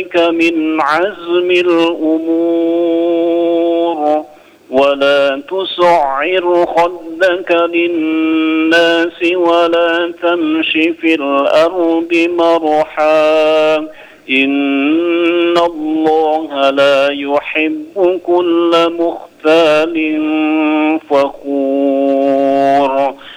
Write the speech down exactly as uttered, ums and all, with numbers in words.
من عزم الأمور ولا تصعر خدك للناس ولا تمش في الأرض مرحا إن الله لا يحب كل مختال فخور